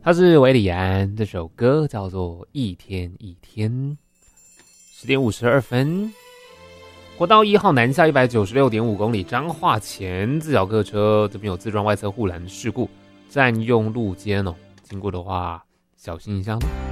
他是韦礼安，这首歌叫做《一天一天》。10点52分，国道1号南下196.5公里，彰化前自小客车这边有自撞外侧护栏事故，占用路肩哦，经过的话小心一下。